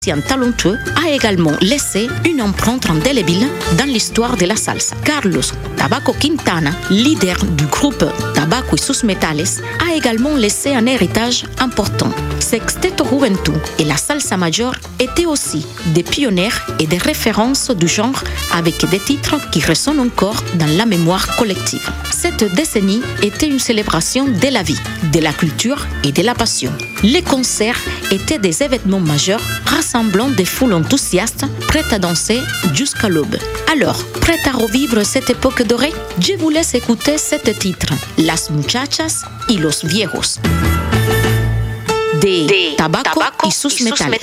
talentueux a également laissé une empreinte indélébile dans l'histoire de la salsa. Carlos Tabaco Quintana, leader du groupe Tabaco y sus Metales, a également laissé un héritage important. Sexteto Juventud et la salsa major étaient aussi des pionnières et des références du genre avec des titres qui résonnent encore dans la mémoire collective. Cette décennie était une célébration de la vie, de la culture et de la passion. Les concerts étaient des événements majeurs rassemblant des foules enthousiastes prêtes à danser jusqu'à l'aube. Alors, prêtes à revivre cette époque dorée? Je vous laisse écouter cet titre, Las Muchachas y los Viejos, de Tabaco y sus Metales.